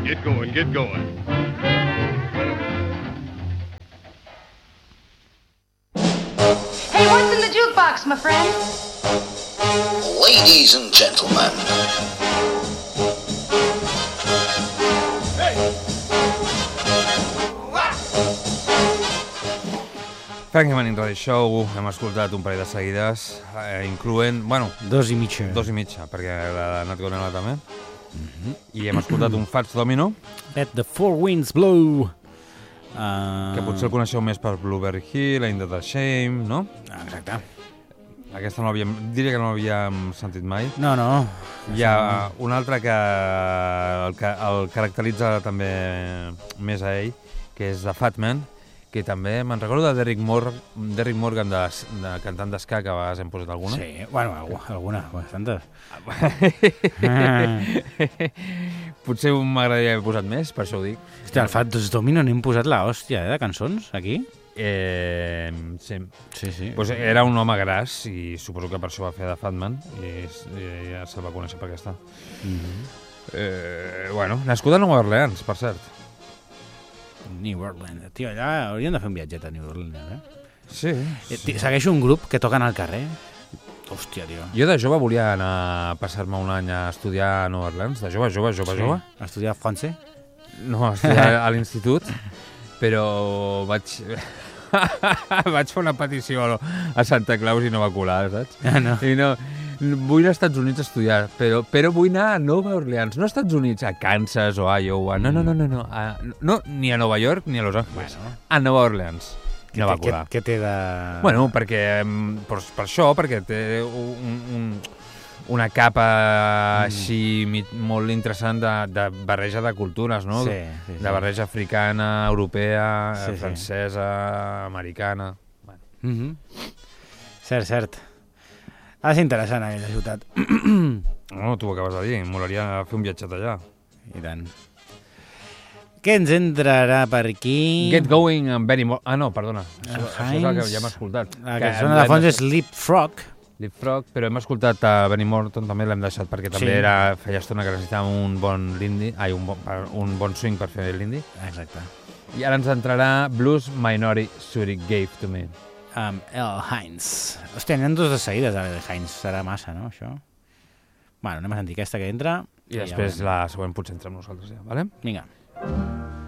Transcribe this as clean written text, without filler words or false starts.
Get going, get going. Hey, what's in the jukebox, my friend? Ladies and gentlemen. Frankie Manning Radio Show, hem escoltat un parell de seguides, incloent, bueno... 2 i mitja. 2 i mitja, perquè la Nat Gonella també. I hem escoltat un Fats Domino. Let the Four Winds Blow. Que potser el coneixeu més per Blueberry Hill, Ain't That a Shame, no? Exacte. Aquesta no diria que no l'havíem sentit mai. No. Hi ha un altre que el caracteritza també més a ell, que és The Fat Man, que també me'n recordo de Derrick Morgan, de cantant d'esca, que a vegades hem posat alguna. Sí, bueno, alguna, bastantes. Potser m'agradaria haver posat més, per això ho dic. Hòstia, el Fats Domino n'hem posat la hòstia, de cançons, aquí? Sí. Sí. Pues era un home gras i suposo que per això va fer de Fat Man i ja se'l va conèixer per aquesta. Bueno, nascut a Nova Orleans, per cert. New Orleans. Tio, allà hauríem de fer un viatget a New Orleans, Sí. Segueixo un grup que toquen al carrer. Hòstia, tio. Jo de jove volia anar a passar-me un any a estudiar a Nova Orleans, de jove. A estudiar francès? No, a estudiar a l'institut, però vaig fer una petició a Santa Claus i no va colar, saps? No. I no, vull anar als Estats Units a estudiar, però vull anar a Nova Orleans, no als Estats Units, a Kansas o a Iowa, no, ni a Nova York ni a Los Angeles, a Nova Orleans. No va colar. Què té de... Bueno, perquè, per això, perquè té una capa així molt interessant de barreja de cultures, no? Sí. De barreja africana, europea, francesa, americana... Cert. Ha de ser interessant aquella ciutat. No, tu ho acabes de dir, molaria fer un viatget allà. I tant. Què ens entrarà per aquí? Get Going amb Benny Morton... Ah, no, perdona. Això és el que ja hem escoltat. La que sona de fons és Leapfrog. Leapfrog, però hem escoltat a Benny Morton, també l'hem deixat, perquè també feia estona que necessitàvem un bon l'indie, un bon swing per fer l'indie. Exacte. I ara ens entrarà Blues Minority Suri Gave to Me. Amb L. Hines. Hòstia, n'hi ha 2 de seguides de L. Hines. Serà massa, no, això? Bueno, anem a sentir aquesta que entra. I després la següent potser entra amb nosaltres ja, vale? Vinga.